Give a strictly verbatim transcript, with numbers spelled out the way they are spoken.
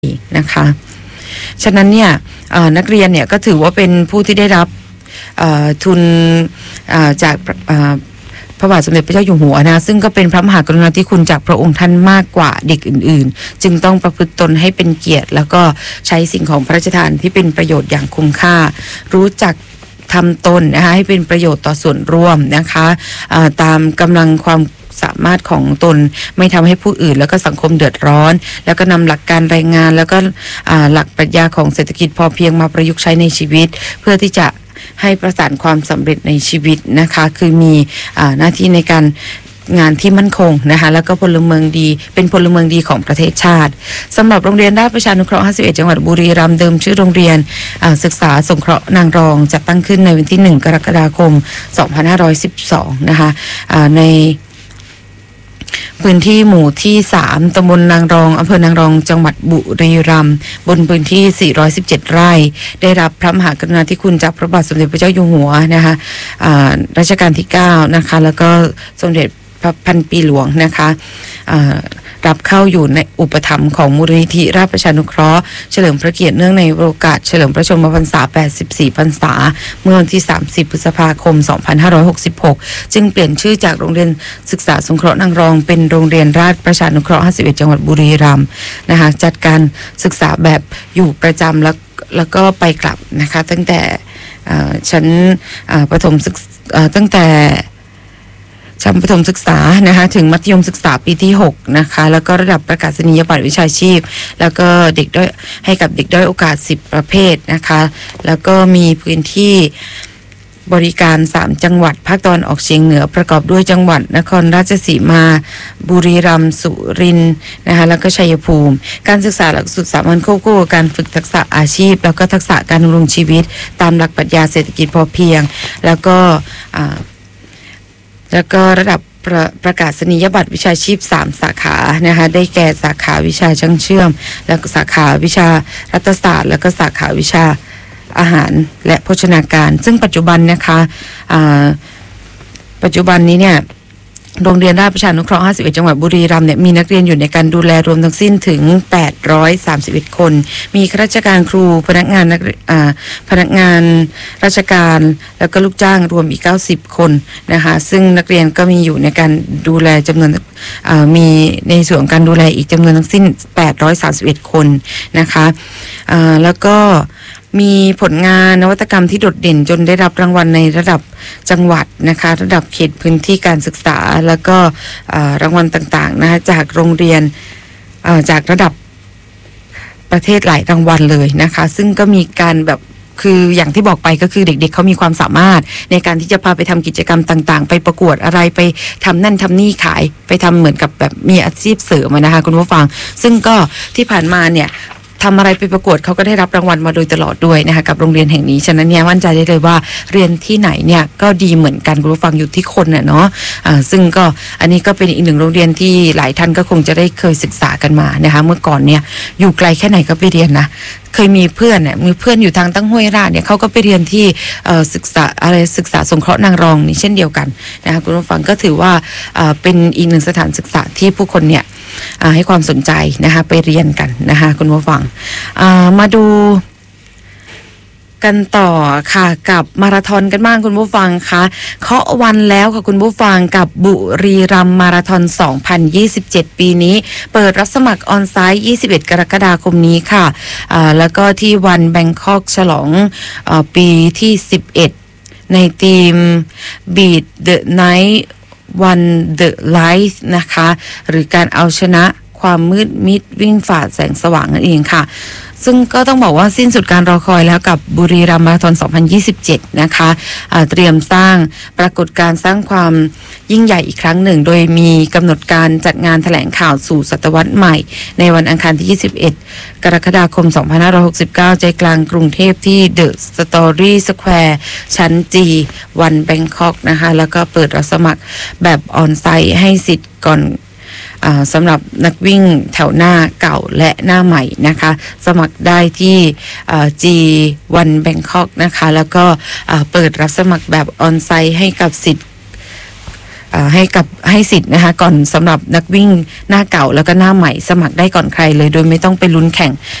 นะคะฉะนั้นเนี่ยนักเรียนเนี่ยก็ถือว่าเป็นผู้ที่ได้รับทุนจากพระบาทสมเด็จพระเจ้าอยู่หัวนะซึ่งก็เป็นพระมหากรุณาธิคุณจากพระองค์ท่านมากกว่าเด็กอื่นๆจึงต้องประพฤติตนให้เป็นเกียรติแล้วก็ใช้สิ่งของพระราชทานที่เป็นประโยชน์อย่างคุ้มค่ารู้จักทำตนนะคะให้เป็นประโยชน์ต่อส่วนรวมนะคะตามกำลังความสามารถของตนไม่ทำให้ผู้อื่นแล้วก็สังคมเดือดร้อนแล้วก็นำหลักการแรงงานแล้วก็หลักปรัชญาของเศรษฐกิจพอเพียงมาประยุกต์ใช้ในชีวิตเพื่อที่จะให้ประสานความสำเร็จในชีวิตนะคะคือมีหน้าที่ในการงานที่มั่นคงนะคะแล้วก็พลเมืองดีเป็นพลเมืองดีของประเทศชาติสำหรับโรงเรียนราชประชานุเคราะห์ห้าสิบเอ็ดจังหวัดบุรีรัมย์เดิมชื่อโรงเรียนศึกษาสงเคราะห์นางรองจัดตั้งขึ้นในวันที่หนึ่งกรกฎาคมสองพันห้าร้อยสิบสองนะคะในพื้นที่หมู่ที่สามตำบลนางรองอำเภอนางรองจังหวัดบุรีรัมย์บนพื้นที่สี่ร้อยสิบเจ็ดไร่ได้รับพระมหากรุณาธิคุณจากพระบาทสมเด็จพระเจ้าอยู่หัวนะคะรัชกาลที่เก้านะคะแล้วก็สมเด็จพระพันปีหลวงนะคะรับเข้าอยู่ในอุปถัมภ์ของมูลนิธิราชประชานุเคราะห์เฉลิมพระเกียรติเนื่องในโอกาสเฉลิมพระชนมพรรษาแปดสิบสี่พรรษาเมื่อวันที่สามสิบพฤษภาคมสองพันห้าร้อยหกสิบหกจึงเปลี่ยนชื่อจากโรงเรียนศึกษาสงเคราะห์นางรองเป็นโรงเรียนราชประชานุเคราะห์ห้าสิบเอ็ดจังหวัดบุรีรัมย์นะคะจัดการศึกษาแบบอยู่ประจำแล้วแล้วก็ไปกลับนะคะตั้งแต่ชั้นประถมศึกษาตั้งแต่ชั้นประถมศึกษานะคะถึงมัธยมศึกษาปีที่หกนะคะแล้วก็ระดับประกาศนียบัตรวิชาชีพแล้วก็เด็กด้อยให้กับเด็กด้อยโอกาสสิบประเภทนะคะแล้วก็มีพื้นที่บริการสามจังหวัดภาคตะวันออกเฉียงเหนือประกอบด้วยจังหวัดนครราชสีมาบุรีรัมย์สุรินทร์นะคะแล้วก็ชัยภูมิการศึกษาหลักสูตรสามัญควบคู่กับการฝึกทักษะอาชีพแล้วก็ทักษะการดำรงชีวิตตามหลักปรัชญาเศรษฐกิจพอเพียงแล้วก็แล้วก็ระดับประประกาศนียบัตรวิชาชีพสามสาขานะคะได้แก่สาขาวิชาช่างเชื่อมแล้วก็สาขาวิชารัฐศาสตร์แล้วก็สาขาวิชาอาหารและโภชนาการซึ่งปัจจุบันนะคะปัจจุบันนี้เนี่ยโรงเรียนราชประชานุเคราะห์ห้าสิบเอ็ดจังหวัดบุรีรัมย์เนี่ยมีนักเรียนอยู่ในการดูแลรวมทั้งสิ้นถึงแปดร้อยสามสิบเอ็ดคนมีข้าราชการครูพนักงานนักอ่าพนักงานราชการแล้วก็ลูกจ้างรวมอีกเก้าสิบคนนะคะซึ่งนักเรียนก็มีอยู่ในการดูแลจำนวนอ่ามีในส่วนของการดูแลอีกจำนวนทั้งสิ้นแปดร้อยสามสิบเอ็ดคนนะคะอ่าแล้วก็มีผลงานนวัตกรรมที่โดดเด่นจนได้รับรางวัลในระดับจังหวัดนะคะระดับเขตพื้นที่การศึกษาแล้วก็รางวัลต่างๆนะคะจากโรงเรียนจากระดับประเทศหลายรางวัลเลยนะคะซึ่งก็มีการแบบคืออย่างที่บอกไปก็คือเด็กๆเขามีความสามารถในการที่จะพาไปทำกิจกรรมต่างๆไปประกวดอะไรไปทำนั่นทำนี่ขายไปทำเหมือนกับแบบมีอาชีพเสริมนะคะคุณผู้ฟังซึ่งก็ที่ผ่านมาเนี่ยทำอะไรไปประกวดเขาก็ได้รับรางวัลมาโดยตลอดด้วยนะคะกับโรงเรียนแห่งนี้ฉะนั้นเนี่ยมั่นใจได้เลยว่าเรียนที่ไหนเนี่ยก็ดีเหมือนกันคุณผู้ฟังอยู่ที่คนน่ะเนาะะซึ่งก็อันนี้ก็เป็นอีกหนึ่งโรงเรียนที่หลายท่านก็คงจะได้เคยศึกษากันมานะคะเมื่อก่อนเนี่ยอยู่ไกลแค่ไหนก็ไปเรียนนะเคยมีเพื่อนเนี่ยมีเพื่อนอยู่ทางตั้งห้วยราชเนี่ยเขาก็ไปเรียนที่ศึกษาอะไรศึกษาสงเคราะห์นางรองนี่เช่นเดียวกันนะคะคุณผู้ฟังก็ถือว่าเป็นอีกหนึ่งสถานศึกษาที่ผู้คนเนี่ยให้ความสนใจนะคะไปเรียนกันนะคะคุณผู้ฟังมาดูกันต่อค่ะกับมาราธอนกันบ้างคุณผู้ฟังคะเคาะวันแล้วค่ะคุณผู้ฟังกับบุรีรัมย์มาราธอนสองพันยี่สิบเจ็ดปีนี้เปิดรับสมัครออนไซต์ยี่สิบเอ็ดกรกฎาคมนี้ค่ะแล้วก็ที่วันแบงคอกฉลองปีที่สิบเอ็ดในทีม Beat the Night One the Light นะคะหรือการเอาชนะความมืดมิดวิ่งฝ่าแสงสว่างนั่นเองค่ะซึ่งก็ต้องบอกว่าสิ้นสุดการรอคอยแล้วกับบุรีรัมย์มาราธอนสองพันยี่สิบเจ็ดนะคะเตรียมสร้างปรากฏการณ์สร้างความยิ่งใหญ่อีกครั้งหนึ่งโดยมีกำหนดการจัดงานแถลงข่าวสู่ศตวรรษใหม่ในวันอังคารที่ยี่สิบเอ็ดกรกฎาคมสองพันห้าร้อยหกสิบเก้าใจกลางกรุงเทพที่เดอะสตอรี่สแควร์ชั้นจีวันแบงคอกนะคะแล้วก็เปิดรับสมัครแบบออนไซต์ให้สิทธิ์ก่อนสำหรับนักวิ่งแถวหน้าเก่าและหน้าใหม่นะคะสมัครได้ที่ จี วัน Bangkok นะคะแล้วก็เปิดรับสมัครแบบออนไซต์ให้กับสิทธิ์ให้กับให้สิทธิ์นะคะก่อนสำหรับนักวิ่งหน้าเก่าแล้วก็หน้าใหม่สมัครได้ก่อนใครเลยโดยไม่ต้องไปลุ้นแข่ง